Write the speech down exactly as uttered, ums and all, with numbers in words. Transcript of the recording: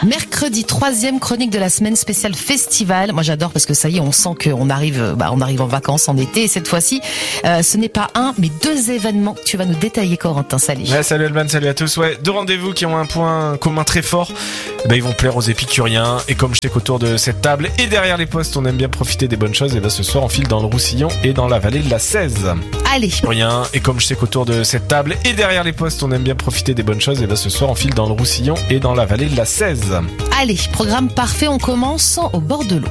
Mercredi, troisième chronique de la semaine spéciale festival. Moi j'adore parce que ça y est, on sent qu'on arrive, bah, on arrive en vacances en été. Et cette fois-ci, euh, ce n'est pas un, mais deux événements que tu vas nous détailler, Corentin. Salut. Ouais, salut Elman, salut à tous. Ouais, deux rendez-vous qui ont un point commun très fort. Eh ben, ils vont plaire aux épicuriens. Et comme je sais qu'autour de cette table et derrière les postes, on aime bien profiter des bonnes choses, et ben ce soir on file dans le Roussillon et dans la vallée de la Cèze. Allez. Rien. Et comme je sais qu'autour de cette table et derrière les postes, on aime bien profiter des bonnes choses, et ben ce soir on file dans le Roussillon et dans la vallée de la Cèze. Allez, programme parfait, on commence au bord de l'eau.